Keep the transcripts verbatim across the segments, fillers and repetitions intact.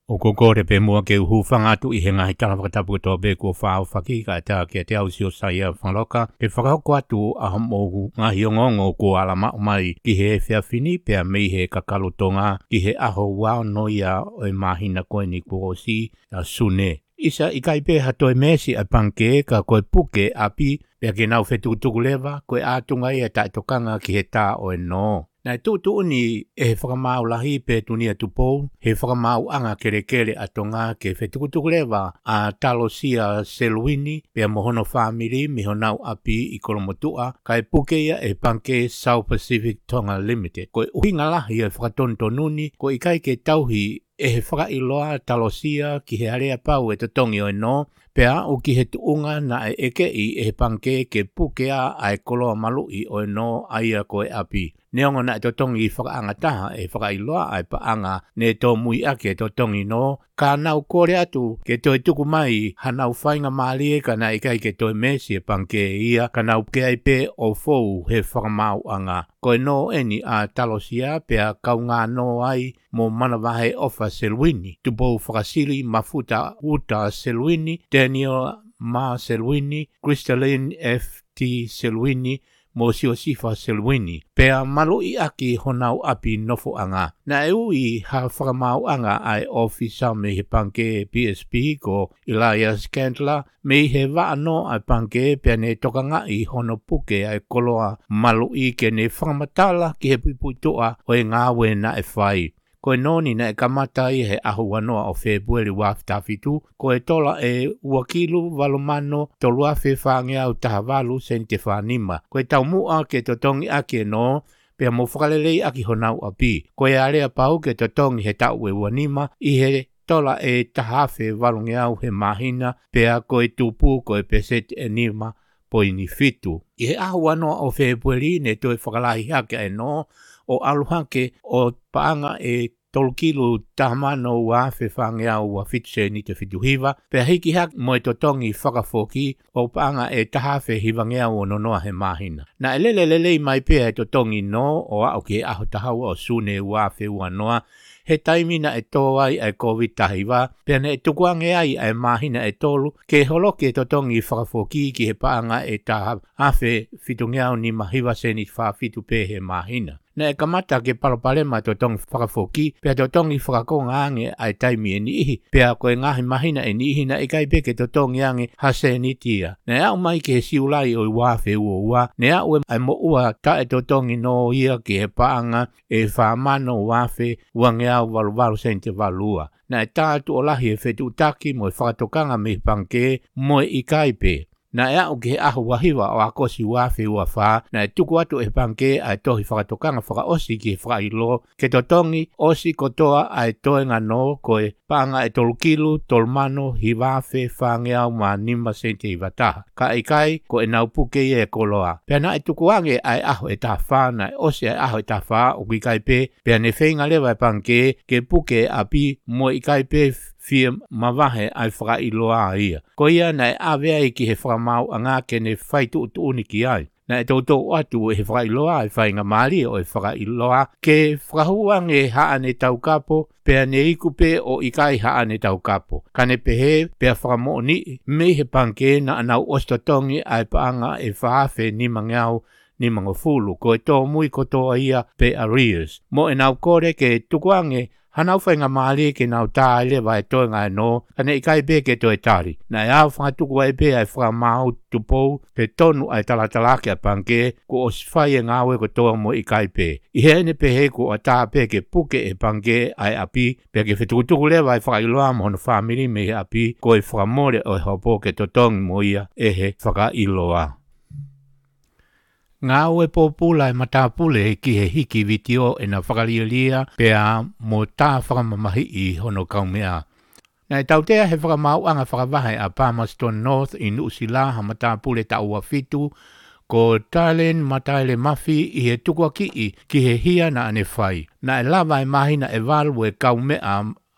O kokore pe mua ke uhu whangatu I he ngahi tala whakatapu toa be kua whao whaki ka ta ke te au si o saia whangloka ke whakahoko atu a mohu ngahi o ngongo kua alama mai ki he whiawhini pia mei he kakalotonga ki he aho wao noia o e mahina koe ni kua o si a sune. Isa I kai pe hatoi mesi a panke ka koe puke api pia ke nau whetukutuku lewa koe atunga I a taitokanga ki he tā o e no. Nai tutu ni e he whakamau lahi pe tunia tupou, he whakamau anga kere kere atonga ke whetukutuku lewa a talosia seluini pia mohono whamiri mihonau api I kolomotua kai pukeia e panke South Pacific Tonga Limited. Koe uhinga lahi e whakatontonuni ko I kai ke tauhi e he whakailoa talosia ki he area pau e totongi o e no, pea o ki he tuunga na e eke I e he panke ke pukea a e koloa malui o e no aia koe api. Neongo na e totongi I whakaangataha e whakailoa a e paanga ne tō mui ake e totongi no, ka nau kore atu ke toi tuku mai hanau whainga maalie ka na ikai ke toi mesi e panke ia ka nau ke ai pe o fou he whakamau anga. Koe no eni a talosia pea kaunga no ai mo manawahe ofa Selwini. Tupou whakasili mafuta uta Selwini, Daniel Ma Selwini, Crystalline F T Selwini, mo sio sifa Selwini. Pea malu I aki honau api nofo anga. Na e ui ha whakamau anga ai ofisa me he panke P S P ko Elias Candler me he waano ai panke pea ne tokanga I hono puke ai koloa malu I ke ne whakamatala ki he puipuitoa o e ngāwe na e whai. Koe noni na e kamata I he ahu wanoa o February waftafitu, koe tola e uakilu valumano toluafe whangea o tahawalu sente whanima. Koe tau mua ke totongi ake no, pea mo whakalelei aki honau api. Koe area pau ke totongi he tau e wanima, I he tola e tahafe valungeau he mahina, pea koe tupu koe pesete e nima poini fitu. I he ahu wanoa o February ne toe whakalahi hake e no, o aluhake o paanga e tolukilu tahamano wa fe whangea ua fitse ni te fituhiva, pea hiki hak mo e totongi whakafoki o paanga e tahafe hivangea o nonoa he mahina. Na elele lelei mai pea e totongi no o au ki aho tahaua o sune wa fe ua noa, he taimi na e toai ai COVID tahiwa, pea ne e tukuange ai ai mahina e tolu, ke holoke e totongi whakafoki ki he paanga e tahafe fitungeau ni mahiwa seni whafitu pe he mahina. Na e kamata ke palopalema totongi whakafoki, pea totongi whakakonga ange ai taimi e niihi, pea koe ngahi mahina e niihi na ikai peke totongi ange hase ni tia. Na e au mai ke he siulai o wafe ua ua, ne au e ai mo ua ta e totongi no ia ki he paanga e whamano wafe uangeau walu walu sente valua. Na e tātu o lahi e whetu utaki mo e whakatokanga me panke mo e ikai pe. Na e au ki he ahu wahiwa o akosi wafe ua wha, na e tuku atu e panke a e tohi whakatokanga whakaosi ki he whakailo, ke totongi osi kotoa a e toenga no koe panga e tolukilu, tolmano, hi wafe, whangeau ma nima sente I wataha. Ka ikai ko e naupuke e koloa. Pea na e tuku ange a e aho e taha na e osi a e aho e taha o ikai pe, pea ne whenga lewa e panke ke puke api mo ikai pe fia mawahe ai whakailoa ia. Ko ia na e awea I ki he whakamau anga ke ne whaitu utuuni ki ai. Na e tautou atu e he whakailoa e whainga maali o e whakailoa ke whakahuange haane tau kapo, pea ne iku pe o ikai haane tau kapo. Kane pehe pea whakamoni me he panke na anau ostotongi ai paanga e whaafe ni mangau ni mangofulu ko e tō mui kotoa ia pe arrears. Mo e nau kore ke tukuange hanau whainga maali ke nau tā ele vai toi ngai no, kane ikai be ke toi tari. Na e au whangatuku ai be ai whakamau tupou ke tonu ai talatalake a panke ko o sifai e ngawe ko toa mo ikai pe. I hene pe he ko a tā pe ke puke e panke ai api, pe ke whetukutuku lewa ai whakailoa mo hono whamiri me he api ko e whakamore o e hopo ke totongi mo ia e he whakailoa. Ngā ue pōpula e matapule ki he hiki vitio e na whakalialia pea mo tā whakamamahi I hono kaumea. Na e tautea he whakamau anga whakawahe a Palmerston North I Nuusila ha matapule ta ua fitu ko Thailand mataile mafi I he tukua ki I ki he hia na ane whai. Na e lava e mahina e walu e kaumea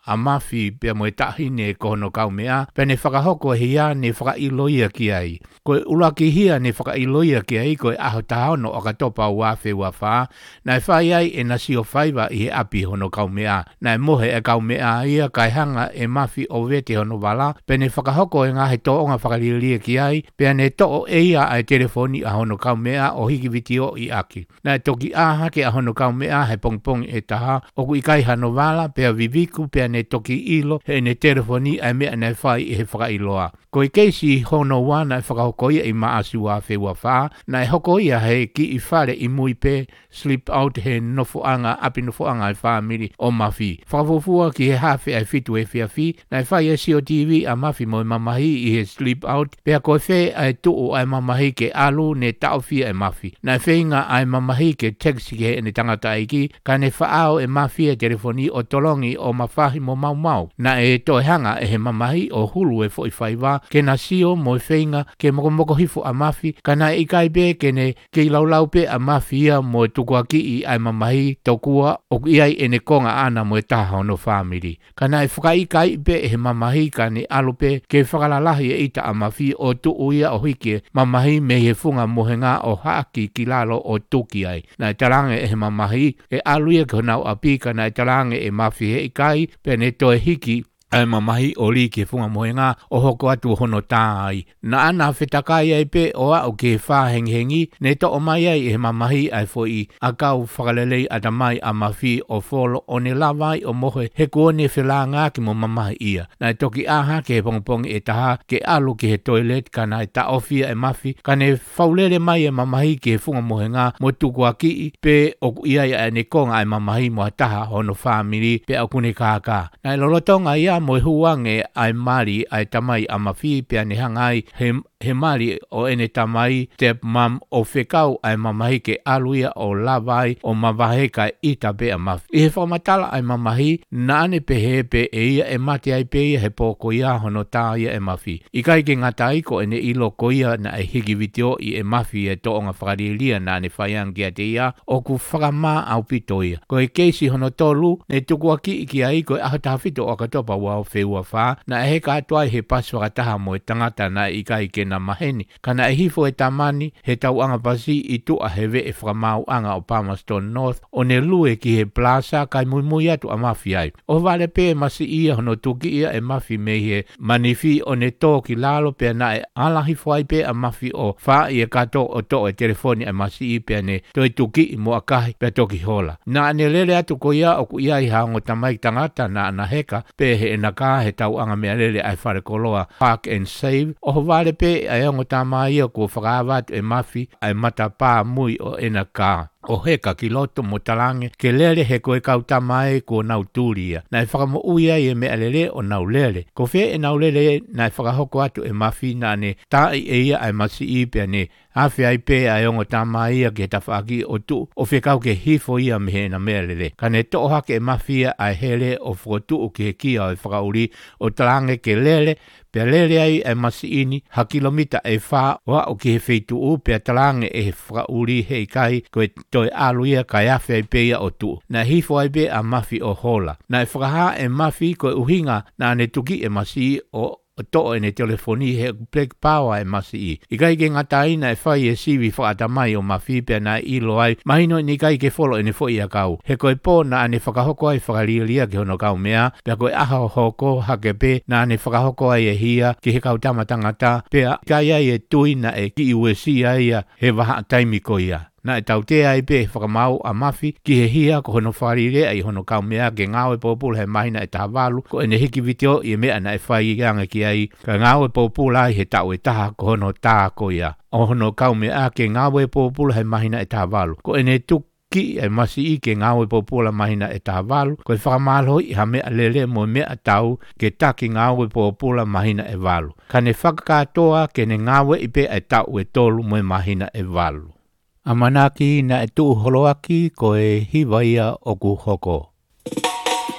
a mafi pe mo tahine ko no kaumea pe ne whakahoko hia ne whakailoia ki ai. Ko ula ki hia ne whakailoia ki ai ko aho tahono o katopa wafe wa wha, na e whai ai e nasi o whaiva i he api hono kaumea. Na e mohe e kaumea ia kai hanga e mafi o vete hono wala, pe ne whakahoko e ngahe toonga whakalilia ki ai, pe ne to e ia ai telefoni a hono kaumea o hiki vitio i aki. Na e toki aha ke a hono kaumea he pongpong e taha, o ku i kai hano wala, pe a viviku, pe ne toki ilo, he ne telefoni ai mea ne whai i he whakailoa. Ko i keisi hono wana e whakahoko ia i maasu wa whewa wha, na e hoko ia he ki i whare i mui pe, sleep out he nofoanga, api nofoanga i whamiri o mafi. Whakafufua ki he hawhi ai fitu e whiawhi, na e whai e C O T V a mafi mo i mamahi i he sleep out, pe a koe whe ai tuu ai mamahi ke alu ne taofia e mafi. Na e whenga ai mamahi ke taxi ke he ne tangata iki, ka ne whaao e mafi e telefoni o tolongi o mawhahi mo mau mau. Na e toe hanga e he mamahi o hulu e fo i whaiwa, ke na sio mo i whenga ke moko moko hifu a mafi, ka na i kai be ke ne ke i laulau pe a mafi ia mo e tukua ki i ai mamahi tokua o i ai e ne konga ana mo e taha ono whamiri. Ka na e whakai kai be e he mamahi ka ne alupe ke whakalalahi e ita a mafi o tuu ia o hike mamahi me he funga mohenga o haki ki lalo o tuki ai. Na e tarange e he mamahi e aluia ke honau api ka na e tarange e mafi he i kai pe ne toe hiki ai mamahi o li ke funga moenga o hoko atu hono tā ai. Na ana whetakai ai pe o a o ke whāhenghengi, ne to o mai ai e mamahi ai fo i a kau whakalelei ata mai a mawhi o wholo o ne lawai o mohe he kuone whila ngā ki mo mamahi ia. Na e toki aha ke he pongpongi e taha ke alu ke he toilet ka na e ta ofia e mawhi, ka ne whaulele mai e mamahi ke he funga mohenga mo tukua ki pe o iai ai ne konga ai mamahi mo taha hono whamiri pe au kune kāka. Na e lolotonga ia mo huange ai mari ai tamai a mawhi pia ne hangai he, he mari o ene tamai step mam o whekau ai mamahi ke aluia o lawai o mawahe ka ita pe a mawhi. I he whamatala ai mamahi na ane pe he pe e ia e mati ai pe ia he pōko ia hono tā ia e mawhi. I kai ke ngatai ko ene ilo ko ia na e hiki vitio i e mawhi e toonga whakarilia na ane whaiang kia te ia o ku whakama au pito ia. Ko e keisi hono tolu ne tukua ki iki ai ko e ahatawhito o katopa wao wheua wha, na e he katoai he pasu whakataha mo e tangata na i kai ke na maheni. Kana e hifo e tamani, he tau anga pasi i tua he ve e whakamau anga o Palmerston North, o ne lue ki he plaza kai mui mui atu a mafi ai. O vale pe masi ia hono tuki ia e mafi me he manifi o ne tō ki lalo pe na e ala hifo ai pe a mafi o wha i e kato o to e telefoni e masi i pe ne toi tuki i mo akahi pe toki hola. Na ane lele atu ko ia o ku ia i hango tamai tangata na ana heka pe he enaka he tau anga mea lele ai whare koloa Park and Save. O ho vale pe ai ango tama ia ko whakawatu e mafi ai mata pā mui o enaka. O heka ki loto mo talange ke lele he koe kau tamae ko nau tūria. Na e whakamo uia i e mea lele o nau lele. Ko whea e nau lele na e whakahoko atu e mafi na ne tai e ia ai masi i pia ne awhi ai pe ai ongo tama ia ke tawhaki o tu o whekau ke hifo ia mehe na mea lele. Ka ne toa hake e mafia ai hele o whotu o ke kia o e whakauri o talange ke lele pia lele ai ai masi ini ha kilomita e wha wa o ke he feitu u pia talange e whakauri hei kai koe toi aluia kai awhi ai peia o tu. Na hifo ai pe a mafi o hola. Na e whakaha e mafi koe uhinga na ne tuki e masi o o to e ne telefoni he black power e masi i. I kai ke ngataina e whai e siwi whaatamai o mafi pia na ilo ai, mahino ni kai ke folo e ne fo i a kau. He koe pō na ane whakahoko ai whakalilia ke hono kau mea, pia koe aha hoko hake pe na ane whakahoko ai e hia ki he kau tamatangata, pia kai ai e tui na e ki U S C ai he waha taimi ko ia. Na e tau te ai pe whakamau a mafi ki he hia ko hono wharire ai hono kau mea ke ngāwe pōpula he mahina e tahawalu ko ene hiki vitio i mea na e whai i anga ki ai ka ngāwe pōpula ai he tau e taha ko hono tā ko ia. O hono kau mea ke ngāwe pōpula he mahina e tahawalu ko ene tuk ki e masi i ke ngāwe pōpula mahina e tahawalu ko e whakamalo i ha mea lele mo mea tau ke taki ngāwe pōpula mahina e walu. Ka ne whakakatoa ke ne ngāwe i pe e tau e tolu mo mahina e walu. Amanaki na e tu holoaki ko e hiwaia o ku hoko.